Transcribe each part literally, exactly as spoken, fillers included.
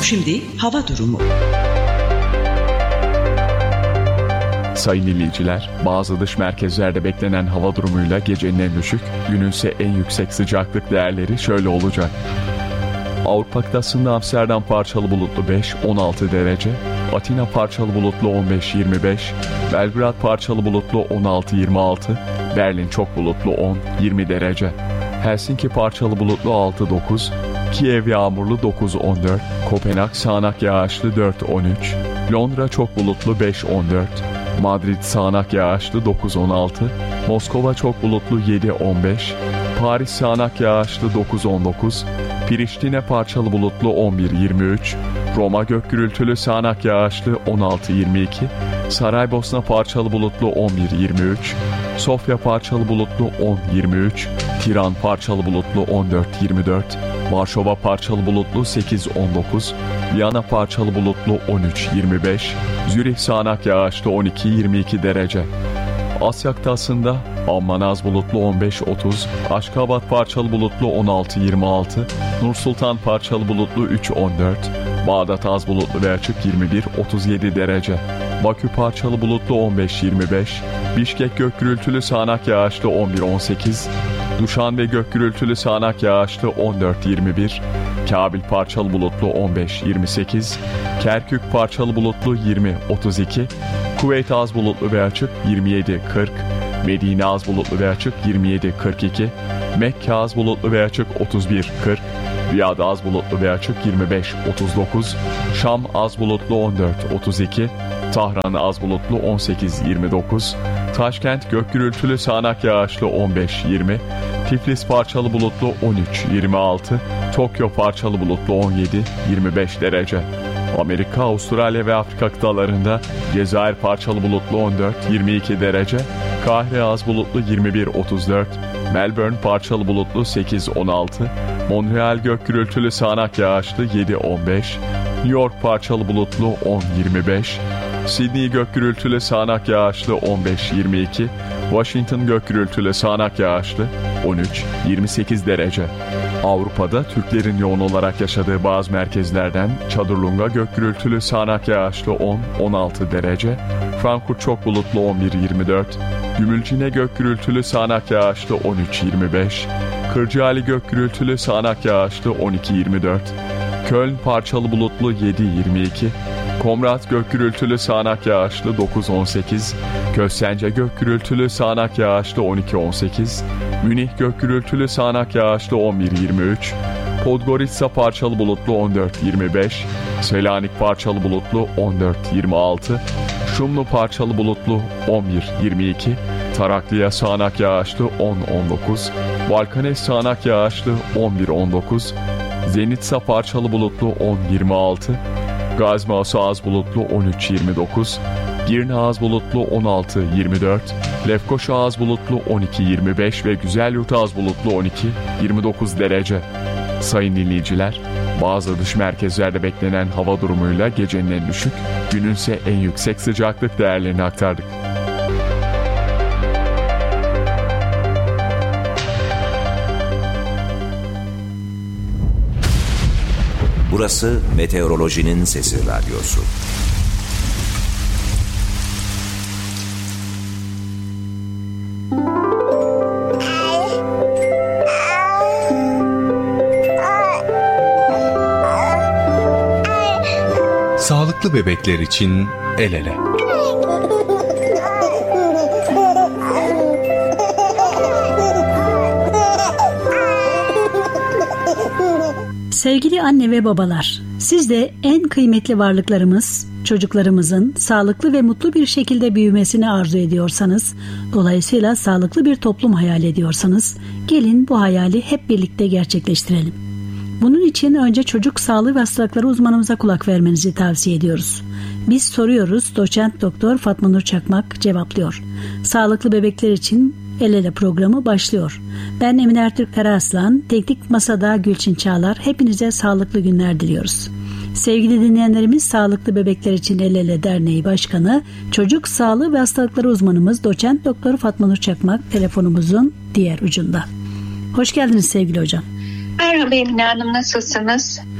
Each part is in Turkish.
Şimdi hava durumu. Sayın dinleyiciler, bazı dış merkezlerde beklenen hava durumuyla gecenin en düşük, gününse en yüksek sıcaklık değerleri şöyle olacak. Avrupa kıtasında Amsterdam parçalı bulutlu beş on altı derece, Atina parçalı bulutlu on beş yirmi beş, Belgrad parçalı bulutlu on altı yirmi altı, Berlin çok bulutlu on yirmi derece, Helsinki parçalı bulutlu altı dokuz, Kiev yağmurlu dokuz on dört, Kopenhag sağanak yağışlı dört on üç, Londra çok bulutlu beş on dört, Madrid sağanak yağışlı dokuz on altı, Moskova çok bulutlu yedi on beş, Paris sağanak yağışlı dokuz on dokuz, Priştine parçalı bulutlu on bir yirmi üç, Roma gök gürültülü sağanak yağışlı on altı yirmi iki, Saraybosna parçalı bulutlu on bir yirmi üç, Sofya parçalı bulutlu on yirmi üç, Tiran parçalı bulutlu on dört yirmi dört, Varşova parçalı bulutlu sekiz on dokuz, Viyana parçalı bulutlu on üç yirmi beş, Zürih sağanak yağışlı on iki yirmi iki derece. Asya kıtasında Amman az bulutlu on beş otuz, Aşkabat parçalı bulutlu on altı yirmi altı, Nursultan parçalı bulutlu üç on dört, Bağdat az bulutlu ve açık yirmi bir otuz yedi derece. Bakü parçalı bulutlu on beş yirmi beş, Bişkek gök gürültülü sağanak yağışlı on bir on sekiz, Duşanbe gök gürültülü sağanak yağışlı on dört yirmi bir, Kabil parçalı bulutlu on beş yirmi sekiz, Kerkük parçalı bulutlu yirmi otuz iki, Kuveyt az bulutlu ve açık yirmi yedi kırk, Medine az bulutlu ve açık yirmi yedi kırk iki, Mekke az bulutlu ve açık otuz bir kırk, Riyad az bulutlu ve açık yirmi beş otuz dokuz, Şam az bulutlu on dört otuz iki, Tahran az bulutlu on sekiz yirmi dokuz, Taşkent gök gürültülü sağanak yağışlı on beş yirmi, Tiflis parçalı bulutlu on üç yirmi altı, Tokyo parçalı bulutlu on yedi yirmi beş derece. Amerika, Avustralya ve Afrika kıtalarında Cezayir parçalı bulutlu on dört yirmi iki derece, Kahire az bulutlu yirmi bir otuz dört, Melbourne parçalı bulutlu sekiz on altı, Montreal gök gürültülü sağanak yağışlı yedi on beş, New York parçalı bulutlu on yirmi beş, Sydney gök gürültülü sağanak yağışlı on beş yirmi iki, Washington gök gürültülü sağanak yağışlı on üç yirmi sekiz derece. Avrupa'da Türklerin yoğun olarak yaşadığı bazı merkezlerden Çadırlunga gök gürültülü sağanak yağışlı on on altı derece, Frankfurt çok bulutlu on bir yirmi dört, Gümülcine gök gürültülü sağanak yağışlı on üç yirmi beş, Kırcaali gök gürültülü sağanak yağışlı on iki yirmi dört, Köln parçalı bulutlu yedi yirmi iki, Komrat gök gürültülü sağanak yağışlı dokuz on sekiz, Köstence gök gürültülü sağanak yağışlı on iki on sekiz, Münih gök gürültülü sağanak yağışlı on bir yirmi üç, Podgorica parçalı bulutlu on dört yirmi beş, Selanik parçalı bulutlu on dört yirmi altı, Şumlu parçalı bulutlu on bir yirmi iki, Taraklıya sağanak yağışlı on on dokuz, Balkanes sağanak yağışlı on bir on dokuz, Zenitsa parçalı bulutlu on yirmi altı, Gazmasu az bulutlu on üç yirmi dokuz, Girne az bulutlu on altı yirmi dört, Lefkoşa az bulutlu on iki yirmi beş ve Güzelyurt az bulutlu on iki yirmi dokuz derece. Sayın dinleyiciler, bazı dış merkezlerde beklenen hava durumuyla gecenin en düşük, gününse en yüksek sıcaklık değerlerini aktardık. Burası Meteorolojinin Sesi Radyosu. Sağlıklı bebekler için el ele. Sevgili anne ve babalar, siz de en kıymetli varlıklarımız, çocuklarımızın sağlıklı ve mutlu bir şekilde büyümesini arzu ediyorsanız, dolayısıyla sağlıklı bir toplum hayal ediyorsanız, gelin bu hayali hep birlikte gerçekleştirelim. Bunun için önce çocuk sağlığı ve hastalıkları uzmanımıza kulak vermenizi tavsiye ediyoruz. Biz soruyoruz, doçent doktor Fatma Nur Çakmak cevaplıyor. Sağlıklı bebekler için El Ele programı başlıyor. Ben Emine Ertürk Karaaslan, Teknik Masada Gülçin Çağlar. Hepinize sağlıklı günler diliyoruz. Sevgili dinleyenlerimiz, Sağlıklı Bebekler için El Ele Derneği Başkanı, Çocuk Sağlığı ve Hastalıkları Uzmanımız Doçent Doktor Fatma Nur Çakmak telefonumuzun diğer ucunda. Hoş geldiniz sevgili hocam. Merhaba Emine Hanım, nasılsınız?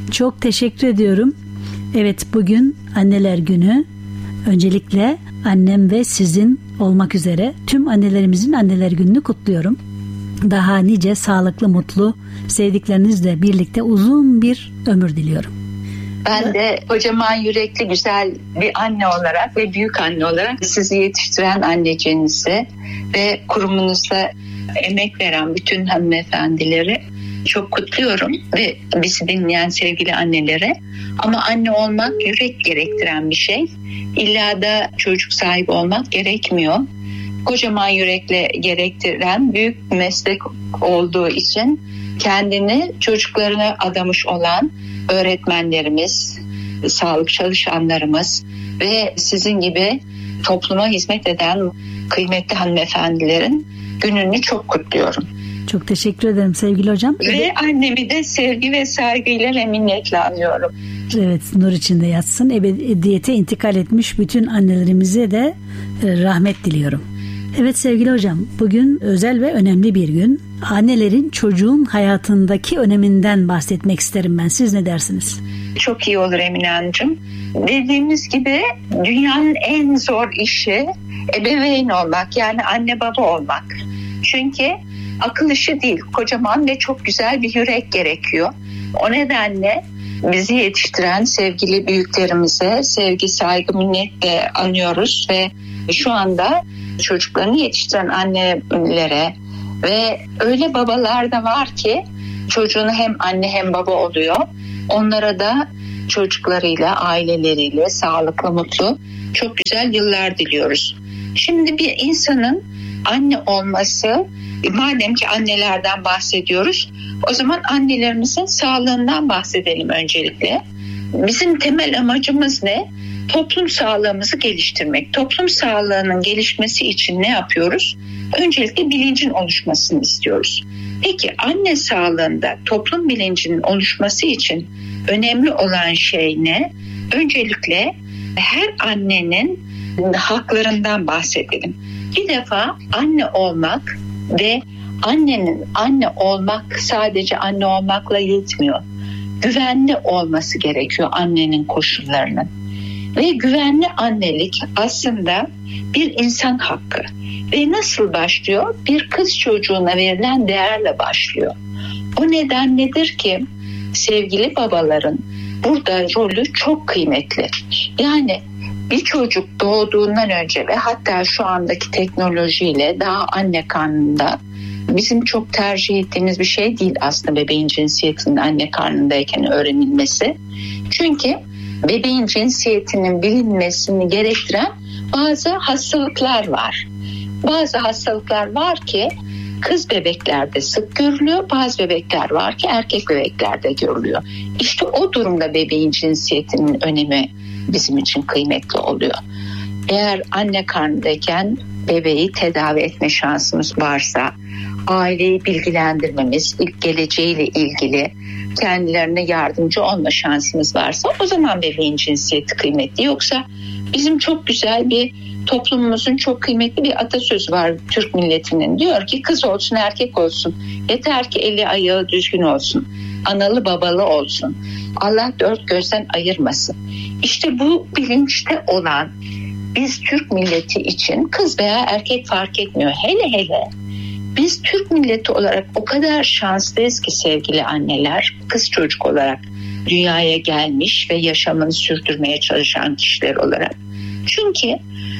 Çok teşekkür ediyorum. Evet, bugün Anneler Günü. Öncelikle annem ve sizin olmak üzere tüm annelerimizin Anneler Günü'nü kutluyorum. Daha nice sağlıklı, mutlu, sevdiklerinizle birlikte uzun bir ömür diliyorum. Ben de kocaman yürekli güzel bir anne olarak ve büyük anne olarak sizi yetiştiren anneciğinizi ve kurumunuzda emek veren bütün hanımefendileri çok kutluyorum ve bizi dinleyen sevgili annelere. Ama anne olmak yürek gerektiren bir şey. İlla da çocuk sahibi olmak gerekmiyor. Kocaman yürekle gerektiren büyük bir meslek olduğu için kendini çocuklarına adamış olan öğretmenlerimiz, sağlık çalışanlarımız ve sizin gibi topluma hizmet eden kıymetli hanımefendilerin gününü çok kutluyorum. Çok teşekkür ederim sevgili hocam. Ve annemi de sevgi ve saygıyla ve minnetle anıyorum. Evet, nur içinde yatsın. Ebediyete intikal etmiş bütün annelerimize de rahmet diliyorum. Evet sevgili hocam, bugün özel ve önemli bir gün. Annelerin çocuğun hayatındaki öneminden bahsetmek isterim ben. Siz ne dersiniz? Çok iyi olur Emine Hanımcığım. Dediğimiz gibi dünyanın en zor işi ebeveyn olmak, yani anne baba olmak. Çünkü akıl işi değil, kocaman ve çok güzel bir yürek gerekiyor. O nedenle bizi yetiştiren sevgili büyüklerimize sevgi, saygı, minnetle anıyoruz ve şu anda çocuklarını yetiştiren annelere ve öyle babalar da var ki çocuğunu hem anne hem baba oluyor. Onlara da çocuklarıyla, aileleriyle sağlıklı, mutlu, çok güzel yıllar diliyoruz. Şimdi bir insanın anne olması, madem ki annelerden bahsediyoruz, o zaman annelerimizin sağlığından bahsedelim öncelikle. Bizim temel amacımız ne? Toplum sağlığımızı geliştirmek. Toplum sağlığının gelişmesi için ne yapıyoruz? Öncelikle bilincin oluşmasını istiyoruz. Peki anne sağlığında toplum bilincinin oluşması için önemli olan şey ne? Öncelikle her annenin haklarından bahsedelim. Bir defa anne olmak ve annenin anne olmak sadece anne olmakla yetmiyor. Güvenli olması gerekiyor annenin koşullarının. Ve güvenli annelik aslında bir insan hakkı. Ve nasıl başlıyor? Bir kız çocuğuna verilen değerle başlıyor. O nedenledir ki sevgili babaların burada rolü çok kıymetli. Yani bir çocuk doğduğundan önce ve hatta şu andaki teknolojiyle daha anne karnında, bizim çok tercih ettiğimiz bir şey değil aslında bebeğin cinsiyetinin anne karnındayken öğrenilmesi. Çünkü bebeğin cinsiyetinin bilinmesini gerektiren bazı hastalıklar var. Bazı hastalıklar var ki kız bebeklerde sık görülüyor, bazı bebekler var ki erkek bebeklerde görülüyor. İşte o durumda bebeğin cinsiyetinin önemi bizim için kıymetli oluyor. Eğer anne karnındayken bebeği tedavi etme şansımız varsa, aileyi bilgilendirmemiz, ilk geleceğiyle ilgili kendilerine yardımcı olma şansımız varsa o zaman bebeğin cinsiyeti kıymetli. Yoksa bizim çok güzel bir toplumumuzun çok kıymetli bir atasözü var Türk milletinin. Diyor ki kız olsun erkek olsun, yeter ki eli ayağı düzgün olsun, analı babalı olsun, Allah dört gözden ayırmasın. İşte bu bilinçte olan biz Türk milleti için kız veya erkek fark etmiyor. Hele hele biz Türk milleti olarak o kadar şanslıyız ki sevgili anneler, kız çocuk olarak dünyaya gelmiş ve yaşamını sürdürmeye çalışan kişiler olarak. Çünkü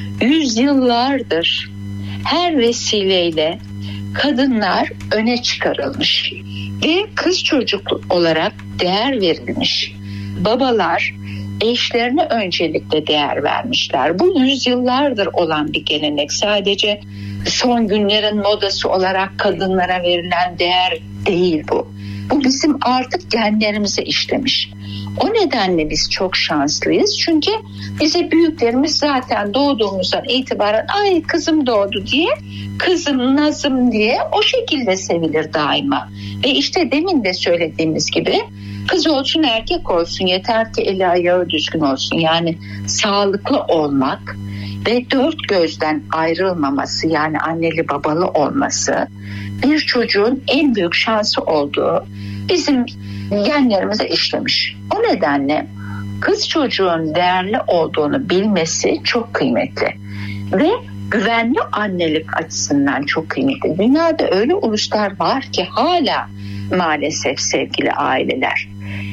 yüzyıllardır her vesileyle kadınlar öne çıkarılmış ve kız çocuk olarak değer verilmiş. Babalar eşlerine öncelikle değer vermişler. Bu yüzyıllardır olan bir gelenek. Sadece son günlerin modası olarak kadınlara verilen değer değil bu. Bu bizim artık genlerimize işlemiş. O nedenle biz çok şanslıyız. Çünkü bize büyüklerimiz zaten doğduğumuzdan itibaren ay kızım doğdu diye, kızım nazım diye o şekilde sevilir daima. Ve işte demin de söylediğimiz gibi kız olsun erkek olsun yeter ki eli ayağı düzgün olsun. Yani sağlıklı olmak ve dört gözden ayrılmaması, yani anneli babalı olması bir çocuğun en büyük şansı olduğu bizim genlerimize işlemiş. O nedenle kız çocuğun değerli olduğunu bilmesi çok kıymetli ve güvenli annelik açısından çok kıymetli. Dünyada öyle uluslar var ki hala maalesef sevgili aileler,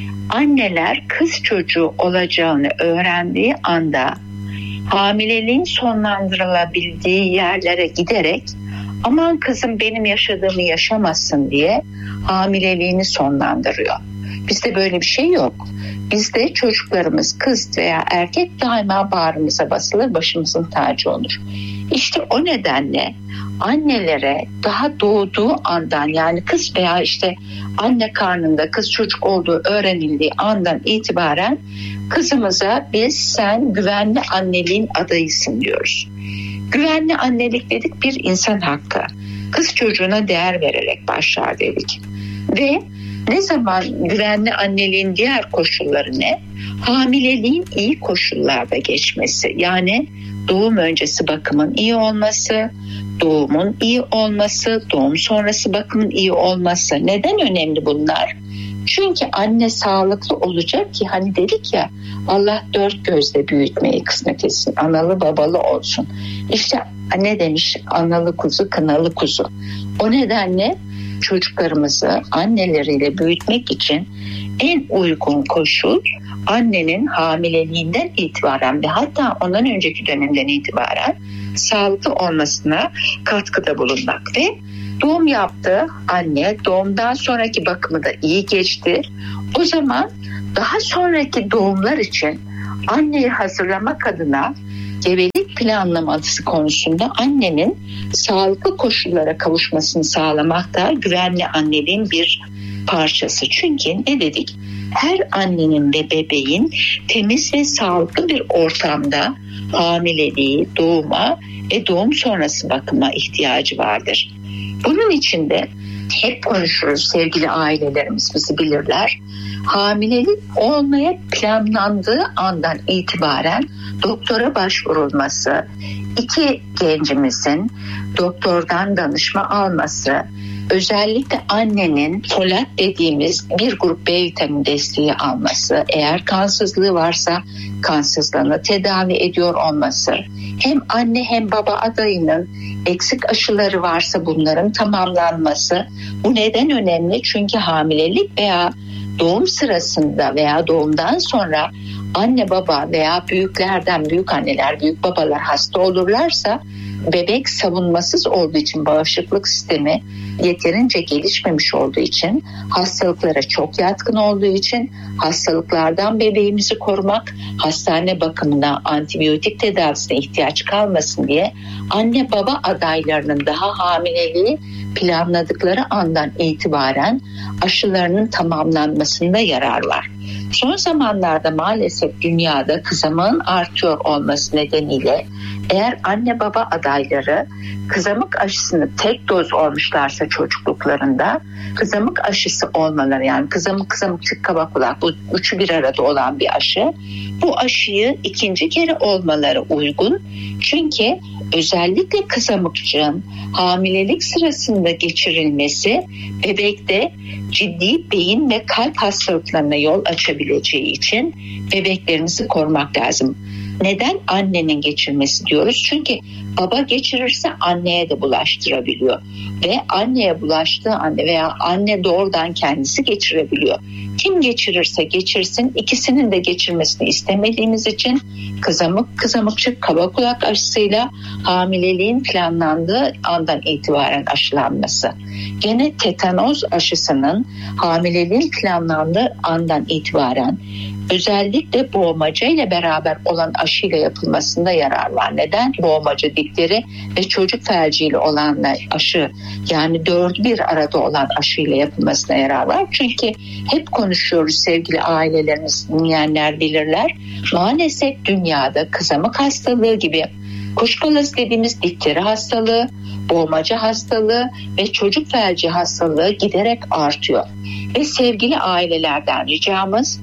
anneler kız çocuğu olacağını öğrendiği anda hamileliğin sonlandırılabildiği yerlere giderek aman kızım benim yaşadığımı yaşamasın diye hamileliğini sonlandırıyor. Bizde böyle bir şey yok. Bizde çocuklarımız kız veya erkek daima bağrımıza basılır, başımızın tacı olur. İşte o nedenle annelere daha doğduğu andan, yani kız veya işte anne karnında kız çocuk olduğu öğrenildiği andan itibaren kızımıza biz sen güvenli anneliğin adayısın diyoruz. Güvenli annelik dedik, bir insan hakkı. Kız çocuğuna değer vererek başlar dedik. Ve ne zaman güvenli anneliğin diğer koşulları ne? Hamileliğin iyi koşullarda geçmesi. Yani doğum öncesi bakımın iyi olması, doğumun iyi olması, doğum sonrası bakımın iyi olması. Neden önemli bunlar? Çünkü anne sağlıklı olacak ki, hani dedik ya, Allah dört gözle büyütmeyi kısmet etsin, analı babalı olsun. İşte ne demiş, analı kuzu kınalı kuzu. O nedenle çocuklarımızı anneleriyle büyütmek için en uygun koşul annenin hamileliğinden itibaren ve hatta ondan önceki dönemden itibaren sağlıklı olmasına katkıda bulunmak. Ve doğum yaptı anne, doğumdan sonraki bakımı da iyi geçti. O zaman daha sonraki doğumlar için anneyi hazırlamak adına gebelik planlaması konusunda annenin sağlıklı koşullara kavuşmasını sağlamak da güvenli anneliğin bir parçası. Çünkü ne dedik? Her annenin ve bebeğin temiz ve sağlıklı bir ortamda hamileliği, doğuma ve doğum sonrası bakıma ihtiyacı vardır. Bunun için de hep konuşuruz, sevgili ailelerimiz bizi bilirler. Hamilelik olmaya planlandığı andan itibaren doktora başvurulması, iki gencimizin doktordan danışma alması, özellikle annenin folat dediğimiz bir grup B vitamini desteği alması, eğer kansızlığı varsa kansızlığını tedavi ediyor olması, hem anne hem baba adayının eksik aşıları varsa bunların tamamlanması. Bu neden önemli? Çünkü hamilelik veya doğum sırasında veya doğumdan sonra anne baba veya büyüklerden büyük anneler, büyük babalar hasta olurlarsa bebek savunmasız olduğu için, bağışıklık sistemi yeterince gelişmemiş olduğu için, hastalıklara çok yatkın olduğu için hastalıklardan bebeğimizi korumak, hastane bakımına, antibiyotik tedavisine ihtiyaç kalmasın diye anne baba adaylarının daha hamileliği planladıkları andan itibaren aşılarının tamamlanmasında yarar var. Son zamanlarda maalesef dünyada kızamığın artıyor olması nedeniyle eğer anne baba adayları kızamık aşısını tek doz olmuşlarsa çocukluklarında, kızamık aşısı olmaları, yani kızamık, kızamıkçık, kaba kulak, bu üçü bir arada olan bir aşı, bu aşıyı ikinci kere olmaları uygun. Çünkü özellikle kızamıkçığın hamilelik sırasında geçirilmesi bebekte ciddi beyin ve kalp hastalıklarına yol açabileceği için bebeklerimizi korumak lazım. Neden annenin geçirmesi diyoruz? Çünkü baba geçirirse anneye de bulaştırabiliyor ve anneye bulaştığı anne veya anne doğrudan kendisi geçirebiliyor. Kim geçirirse geçirsin, ikisinin de geçirmesini istemediğimiz için kızamık, kızamıkçık, kaba kulak aşısıyla hamileliğin planlandığı andan itibaren aşılanması. Gene tetanoz aşısının hamileliğin planlandığı andan itibaren özellikle boğmaca ile beraber olan aşıyla yapılmasında yarar var. Neden? Boğmaca, difteri ve çocuk felciyle olan aşı, yani dördü bir arada olan aşıyla yapılmasına yarar var. Çünkü hep konuşuyoruz, sevgili ailelerimiz, dinleyenler bilirler. Maalesef dünyada kızamık hastalığı gibi kuşkalası dediğimiz difteri hastalığı, boğmaca hastalığı ve çocuk felci hastalığı giderek artıyor. Ve sevgili ailelerden ricamız,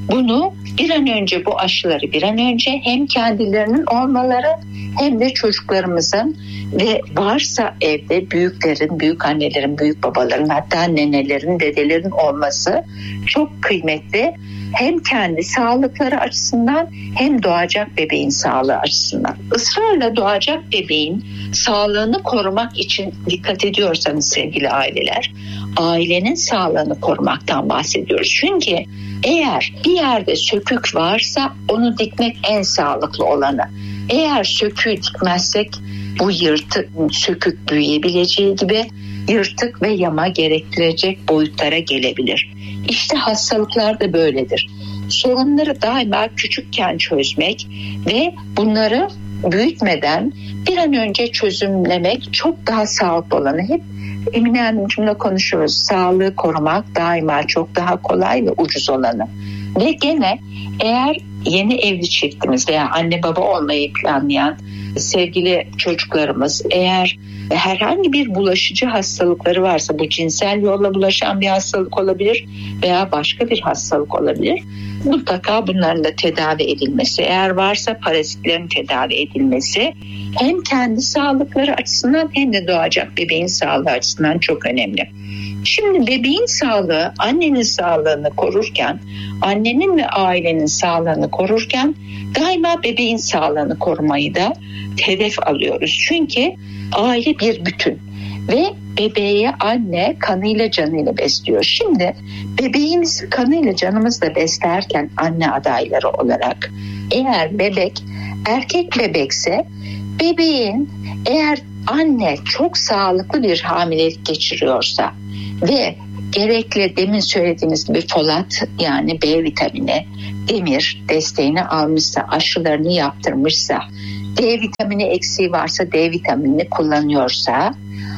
bunu bir an önce, bu aşıları bir an önce hem kendilerinin olmaları hem de çocuklarımızın ve varsa evde büyüklerin, büyük annelerin, büyük babaların, hatta nenelerin, dedelerin olması çok kıymetli. Hem kendi sağlıkları açısından hem doğacak bebeğin sağlığı açısından. Israrla doğacak bebeğin sağlığını korumak için dikkat ediyorsanız sevgili aileler, ailenin sağlığını korumaktan bahsediyoruz. Çünkü eğer bir yerde sökük varsa onu dikmek en sağlıklı olanı. Eğer söküğü dikmezsek bu yırtık, sökük büyüyebileceği gibi yırtık ve yama gerektirecek boyutlara gelebilir. İşte hastalıklar da böyledir. Sorunları daima küçükken çözmek ve bunları büyütmeden bir an önce çözümlemek çok daha sağlıklı olanı. Hep Emine Hanımcığımla konuşuyoruz. Sağlığı korumak daima çok daha kolay ve ucuz olanı. Ve gene eğer yeni evli çiftimiz veya anne baba olmayı planlayan sevgili çocuklarımız eğer herhangi bir bulaşıcı hastalıkları varsa, bu cinsel yolla bulaşan bir hastalık olabilir veya başka bir hastalık olabilir. Mutlaka bunların da tedavi edilmesi, eğer varsa parazitlerin tedavi edilmesi hem kendi sağlıkları açısından hem de doğacak bebeğin sağlığı açısından çok önemli. Şimdi bebeğin sağlığı, annenin sağlığını korurken, annenin ve ailenin sağlığını korurken daima bebeğin sağlığını korumayı da hedef alıyoruz. Çünkü aile bir bütün ve bebeği anne kanıyla canıyla besliyor. Şimdi bebeğimiz kanıyla canımızla beslerken anne adayları olarak eğer bebek erkek bebekse bebeğin, eğer anne çok sağlıklı bir hamilelik geçiriyorsa ve gerekli demin söylediğiniz gibi folat yani B vitamini, demir desteğini almışsa, aşılarını yaptırmışsa, D vitamini eksiği varsa D vitaminini kullanıyorsa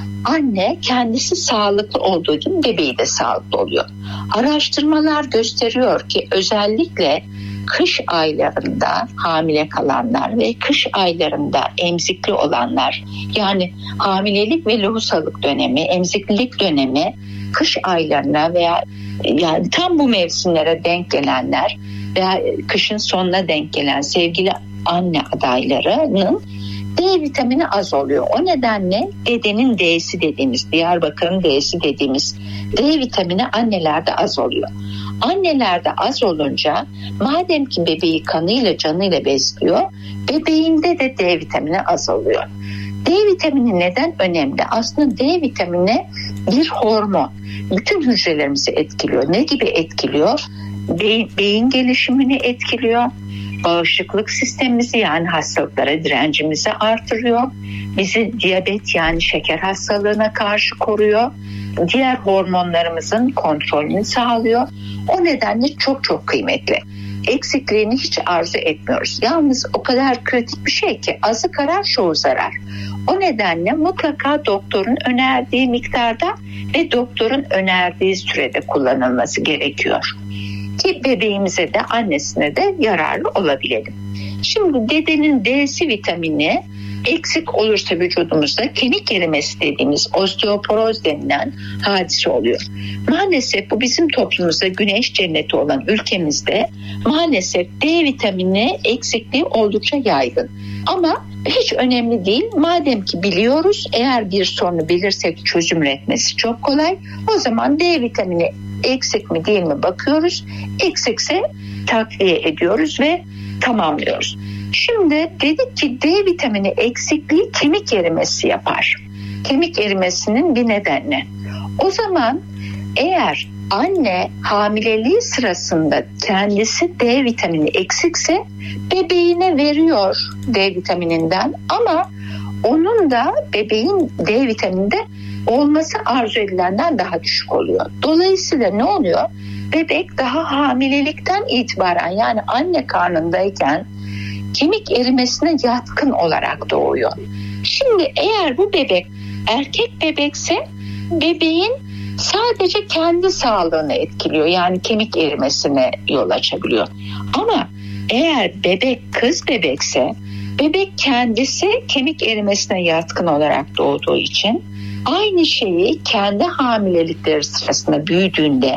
anne kendisi sağlıklı olduğu gibi bebeği de sağlıklı oluyor. Araştırmalar gösteriyor ki özellikle kış aylarında hamile kalanlar ve kış aylarında emzikli olanlar, yani hamilelik ve lohusalık dönemi, emziklilik dönemi kış aylarına veya yani tam bu mevsimlere denk gelenler veya kışın sonuna denk gelen sevgili anne adaylarının D vitamini az oluyor. O nedenle dedenin D'si dediğimiz, Diyarbakır'ın D'si dediğimiz D vitamini annelerde az oluyor. Annelerde az olunca madem ki bebeği kanıyla canıyla besliyor, bebeğinde de D vitamini az oluyor. D vitamini neden önemli? Aslında D vitamini bir hormon. Bütün hücrelerimizi etkiliyor. Ne gibi etkiliyor? Beyin, beyin gelişimini etkiliyor. Bağışıklık sistemimizi yani hastalıklara direncimizi artırıyor. Bizi diyabet yani şeker hastalığına karşı koruyor. Diğer hormonlarımızın kontrolünü sağlıyor. O nedenle çok çok kıymetli. Eksikliğini hiç arzu etmiyoruz. Yalnız o kadar kritik bir şey ki azı karar çoğu zarar. O nedenle mutlaka doktorun önerdiği miktarda ve doktorun önerdiği sürede kullanılması gerekiyor. Ki bebeğimize de annesine de yararlı olabilelim. Şimdi dedenin D'si vitamini eksik olursa vücudumuzda kemik erimesi dediğimiz osteoporoz denilen hadise oluyor. Maalesef bu bizim toplumumuzda güneş cenneti olan ülkemizde maalesef D vitamini eksikliği oldukça yaygın. Ama hiç önemli değil. Madem ki biliyoruz, eğer bir sorunu bilirsek çözüm üretmesi çok kolay. O zaman D vitamini eksik mi değil mi bakıyoruz. Eksikse takviye ediyoruz ve tamamlıyoruz. Şimdi dedik ki D vitamini eksikliği kemik erimesi yapar. Kemik erimesinin bir nedeni. O zaman eğer anne hamileliği sırasında kendisi D vitamini eksikse bebeğine veriyor D vitamininden ama onun da bebeğin D vitamininde olması arzu edilenden daha düşük oluyor. Dolayısıyla ne oluyor? Bebek daha hamilelikten itibaren yani anne karnındayken kemik erimesine yatkın olarak doğuyor. Şimdi eğer bu bebek erkek bebekse bebeğin sadece kendi sağlığını etkiliyor. Yani kemik erimesine yol açabiliyor. Ama eğer bebek kız bebekse bebek kendisi kemik erimesine yatkın olarak doğduğu için aynı şeyi kendi hamilelikleri sırasında büyüdüğünde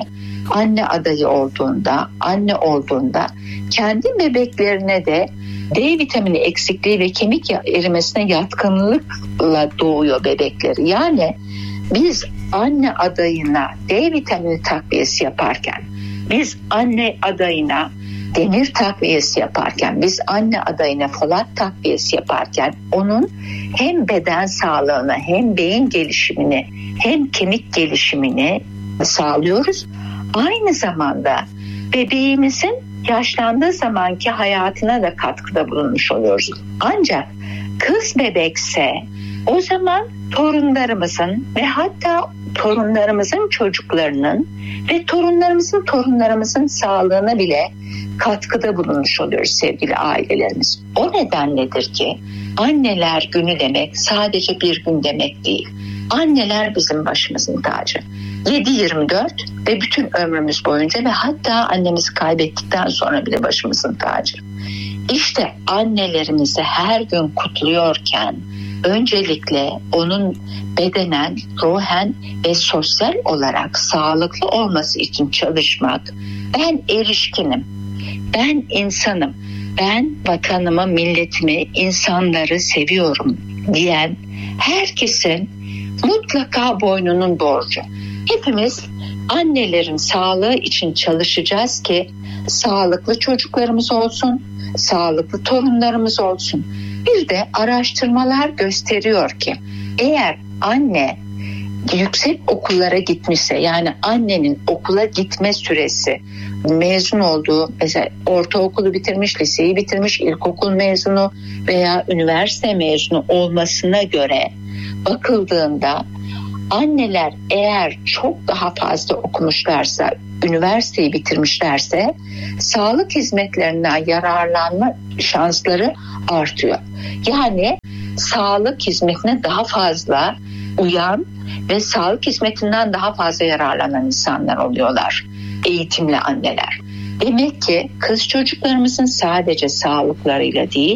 anne adayı olduğunda, anne olduğunda kendi bebeklerine de D vitamini eksikliği ve kemik erimesine yatkınlıkla doğuyor bebekleri. Yani biz anne adayına D vitamini takviyesi yaparken, biz anne adayına demir takviyesi yaparken, biz anne adayına folat takviyesi yaparken onun hem beden sağlığını, hem beyin gelişimini, hem kemik gelişimini sağlıyoruz. Aynı zamanda bebeğimizin yaşlandığı zamanki hayatına da katkıda bulunmuş oluyoruz. Ancak kız bebekse o zaman torunlarımızın ve hatta torunlarımızın çocuklarının ve torunlarımızın torunlarımızın sağlığına bile katkıda bulunmuş oluyoruz sevgili ailelerimiz. O nedenledir ki anneler günü demek sadece bir gün demek değil. Anneler bizim başımızın tacı. yedi yirmi dört ve bütün ömrümüz boyunca ve hatta annemizi kaybettikten sonra bile başımızın tacı. İşte annelerimizi her gün kutluyorken öncelikle onun bedenen, ruhen ve sosyal olarak sağlıklı olması için çalışmak. Ben erişkinim, ben insanım, ben vatanımı, milletimi, insanları seviyorum diyen herkesin mutlaka boynunun borcu. Hepimiz annelerin sağlığı için çalışacağız ki sağlıklı çocuklarımız olsun, sağlıklı torunlarımız olsun. Bir de araştırmalar gösteriyor ki eğer anne yüksek okullara gitmişse, yani annenin okula gitme süresi, mezun olduğu, mesela ortaokulu bitirmiş, liseyi bitirmiş, ilkokul mezunu veya üniversite mezunu olmasına göre bakıldığında anneler eğer çok daha fazla okumuşlarsa, üniversiteyi bitirmişlerse sağlık hizmetlerinden yararlanma şansları artıyor. Yani sağlık hizmetine daha fazla uyan ve sağlık hizmetinden daha fazla yararlanan insanlar oluyorlar, eğitimli anneler. Demek ki kız çocuklarımızın sadece sağlıklarıyla değil,